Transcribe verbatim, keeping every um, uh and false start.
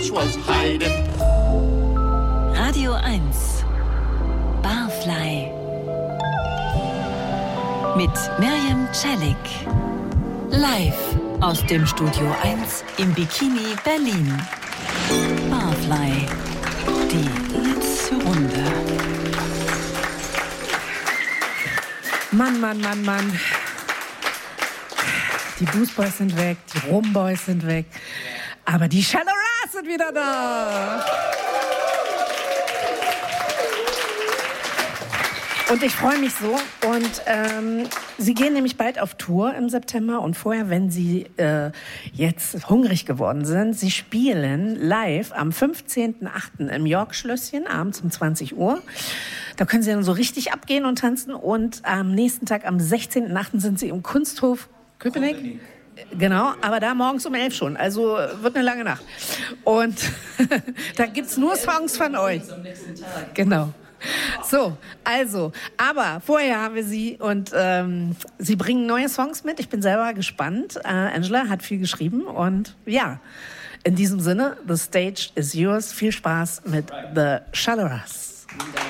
March was hiding. Radio eins Barfly mit Miriam Celik. Live aus dem Studio eins im Bikini Berlin. Barfly, die letzte Runde. Mann, Mann, Mann, Mann. Die Boost Boys sind weg, die Rum Boys sind weg, aber die Shallow Ras sind wieder da. Und ich freue mich so. Und ähm, sie gehen nämlich bald auf Tour im September. Und vorher, wenn sie äh, jetzt hungrig geworden sind, sie spielen live am fünfzehnten achten im York-Schlösschen, abends um zwanzig Uhr. Da können sie dann so richtig abgehen und tanzen. Und am nächsten Tag, am sechzehnten achten sind sie im Kunsthof Köpenick. Genau, aber da morgens um elf schon. Also wird eine lange Nacht. Und da gibt's nur Songs von euch. Genau. So, also, aber vorher haben wir sie und ähm, sie bringen neue Songs mit. Ich bin selber gespannt. Äh, Angela hat viel geschrieben und ja, in diesem Sinne, the stage is yours. Viel Spaß mit The Shallow Ras.